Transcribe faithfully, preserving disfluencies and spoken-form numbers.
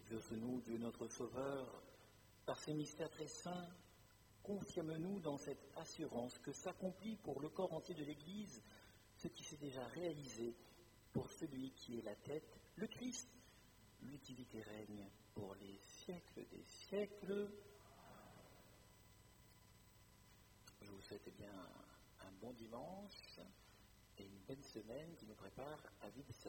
Exauce-nous, Dieu notre Sauveur, par ces mystères très saints, confirme-nous dans cette assurance que s'accomplit pour le corps entier de l'Église ce qui s'est déjà réalisé pour celui qui est la tête, le Christ, lui qui vit et règne pour les siècles des siècles. Je vous souhaite eh bien un bon dimanche et une bonne semaine qui nous prépare à vivre cette